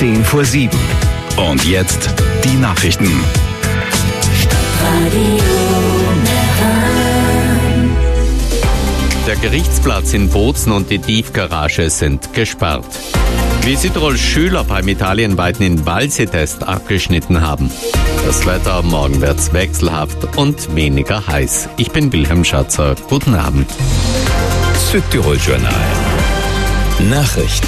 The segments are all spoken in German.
7:10. Und jetzt die Nachrichten. Der Gerichtsplatz in Bozen und die Tiefgarage sind gesperrt. Wie Südtirols Schüler beim italienweiten Invalsi-Test abgeschnitten haben. Das Wetter, morgen wird's wechselhaft und weniger heiß. Ich bin Wilhelm Schatzer. Guten Abend. Südtirol Journal. Nachrichten.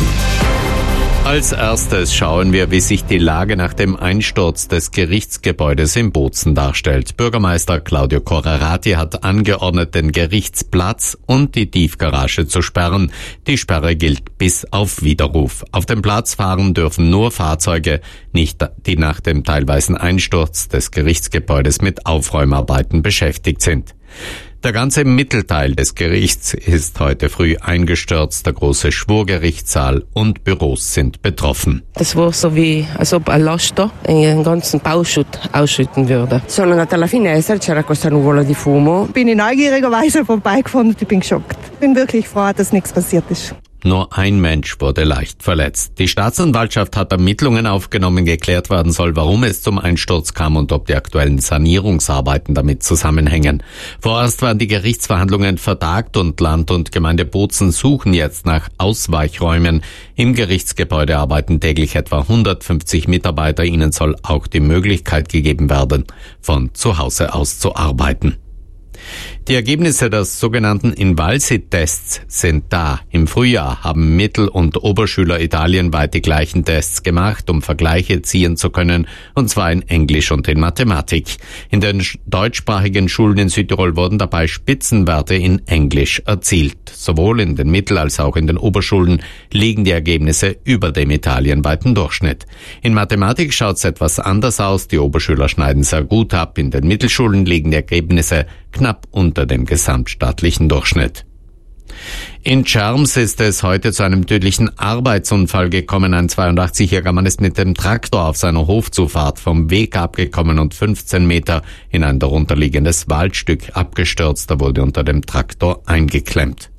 Als erstes schauen wir, wie sich die Lage nach dem Einsturz des Gerichtsgebäudes in Bozen darstellt. Bürgermeister Claudio Correrati hat angeordnet, den Gerichtsplatz und die Tiefgarage zu sperren. Die Sperre gilt bis auf Widerruf. Auf dem Platz fahren dürfen nur Fahrzeuge, die nach dem teilweisen Einsturz des Gerichtsgebäudes mit Aufräumarbeiten beschäftigt sind. Der ganze Mittelteil des Gerichts ist heute früh eingestürzt. Der große Schwurgerichtssaal und Büros sind betroffen. Das war so wie, als ob ein Laster einen ganzen Bauschutt ausschütten würde. Sono andata alla finestra, c'era questa nuvola di fumo. Bin ich neugierigerweise vorbeigefahren und ich bin geschockt. Bin wirklich froh, dass nichts passiert ist. Nur ein Mensch wurde leicht verletzt. Die Staatsanwaltschaft hat Ermittlungen aufgenommen. Geklärt werden soll, warum es zum Einsturz kam und ob die aktuellen Sanierungsarbeiten damit zusammenhängen. Vorerst waren die Gerichtsverhandlungen vertagt und Land und Gemeinde Bozen suchen jetzt nach Ausweichräumen. Im Gerichtsgebäude arbeiten täglich etwa 150 Mitarbeiter. Ihnen soll auch die Möglichkeit gegeben werden, von zu Hause aus zu arbeiten. Die Ergebnisse des sogenannten Invalsi-Tests sind da. Im Frühjahr haben Mittel- und Oberschüler italienweit die gleichen Tests gemacht, um Vergleiche ziehen zu können, und zwar in Englisch und in Mathematik. In den deutschsprachigen Schulen in Südtirol wurden dabei Spitzenwerte in Englisch erzielt. Sowohl in den Mittel- als auch in den Oberschulen liegen die Ergebnisse über dem italienweiten Durchschnitt. In Mathematik schaut es etwas anders aus. Die Oberschüler schneiden sehr gut ab. In den Mittelschulen liegen die Ergebnisse knapp unter dem gesamtstaatlichen Durchschnitt. In Czerms ist es heute zu einem tödlichen Arbeitsunfall gekommen. Ein 82-jähriger Mann ist mit dem Traktor auf seiner Hofzufahrt vom Weg abgekommen und 15 Meter in ein darunterliegendes Waldstück abgestürzt. Er wurde unter dem Traktor eingeklemmt.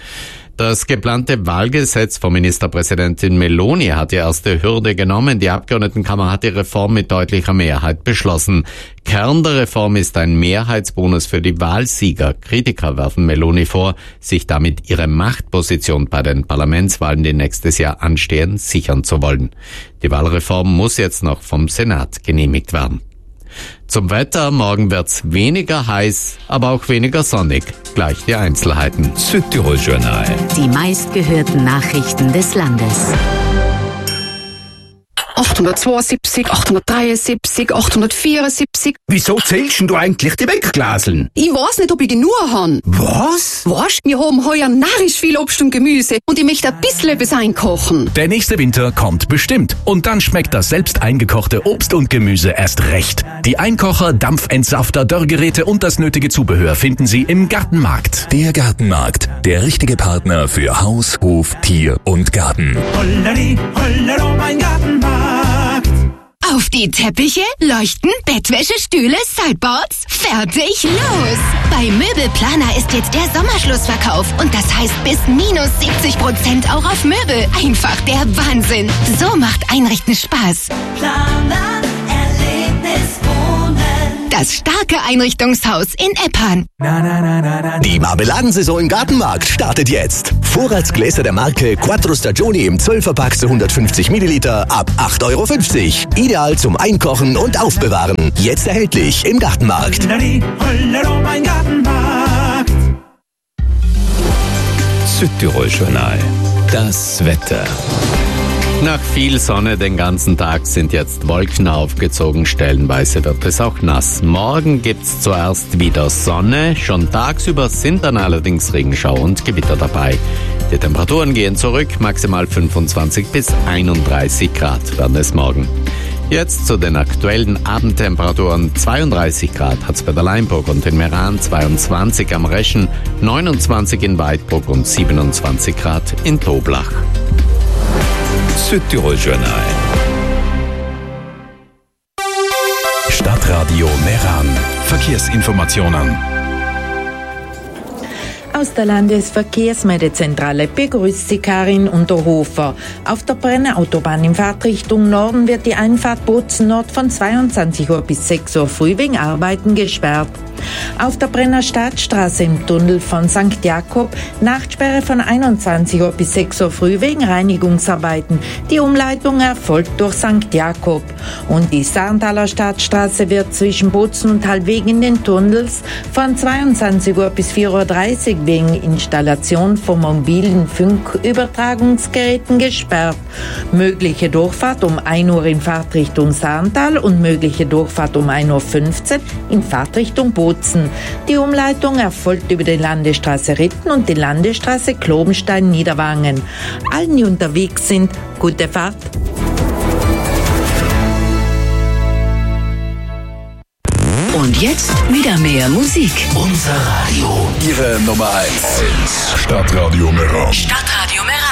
Das geplante Wahlgesetz von Ministerpräsidentin Meloni hat die erste Hürde genommen. Die Abgeordnetenkammer hat die Reform mit deutlicher Mehrheit beschlossen. Kern der Reform ist ein Mehrheitsbonus für die Wahlsieger. Kritiker werfen Meloni vor, sich damit ihre Machtposition bei den Parlamentswahlen, die nächstes Jahr anstehen, sichern zu wollen. Die Wahlreform muss jetzt noch vom Senat genehmigt werden. Zum Wetter, morgen wird's weniger heiß, aber auch weniger sonnig. Gleich die Einzelheiten. Südtirol Journal. Die meistgehörten Nachrichten des Landes. 872, 873, 874. Wieso zählst du eigentlich die Wegglaseln? Ich weiß nicht, ob ich genug han. Was? Weißt, wir haben heuer narrisch viel Obst und Gemüse und ich möchte ein bisschen etwas einkochen. Der nächste Winter kommt bestimmt. Und dann schmeckt das selbst eingekochte Obst und Gemüse erst recht. Die Einkocher, Dampfentsafter, Dörrgeräte und das nötige Zubehör finden Sie im Gartenmarkt. Der Gartenmarkt. Der richtige Partner für Haus, Hof, Tier und Garten. Holleri, hollero, mein Gartenmarkt. Auf die Teppiche, Leuchten, Bettwäsche, Stühle, Sideboards. Fertig, los! Bei Möbelplaner ist jetzt der Sommerschlussverkauf und das heißt bis minus 70% auch auf Möbel. Einfach der Wahnsinn. So macht Einrichten Spaß. Planer, Erlebnis wohnen. Das starke Einrichtungshaus in Eppan. Die Marmeladensaison im Gartenmarkt startet jetzt. Vorratsgläser der Marke Quattro Stagioni im 12er-Pack zu 150 Milliliter ab 8,50 €. Ideal zum Einkochen und Aufbewahren. Jetzt erhältlich im Gartenmarkt. Hollero, mein Gartenmarkt. Südtirol Journal. Das Wetter. Nach viel Sonne den ganzen Tag sind jetzt Wolken aufgezogen, stellenweise wird es auch nass. Morgen gibt's zuerst wieder Sonne, schon tagsüber sind dann allerdings Regenschau und Gewitter dabei. Die Temperaturen gehen zurück, maximal 25 bis 31 Grad werden es morgen. Jetzt zu den aktuellen Abendtemperaturen. 32 Grad hat's bei der Leinburg und in Meran, 22 am Reschen, 29 in Weidbruck und 27 Grad in Toblach. Südtirol Journal. Stadtradio Meran. Verkehrsinformationen. Aus der Landesverkehrsmeldezentrale begrüßt Sie Karin Unterhofer. Auf der Brenner-Autobahn in Fahrtrichtung Norden wird die Einfahrt Bozen Nord von 22 Uhr bis 6 Uhr früh wegen Arbeiten gesperrt. Auf der Brenner Stadtstraße im Tunnel von St. Jakob Nachtsperre von 21 Uhr bis 6 Uhr früh wegen Reinigungsarbeiten. Die Umleitung erfolgt durch St. Jakob. Und die Sarntaler Stadtstraße wird zwischen Bozen und Halbweg in den Tunnels von 22 Uhr bis 4.30 Uhr wegen Installation von mobilen Funkübertragungsgeräten gesperrt. Mögliche Durchfahrt um 1 Uhr in Fahrtrichtung Sarntal und mögliche Durchfahrt um 1.15 Uhr in Fahrtrichtung Bozen. Die Umleitung erfolgt über die Landesstraße Ritten und die Landesstraße Klobenstein-Niederwangen. Allen, die unterwegs sind, gute Fahrt. Und jetzt wieder mehr Musik. Unser Radio. Ihre Nummer 1. Stadtradio Meran. Stadtradio Meran.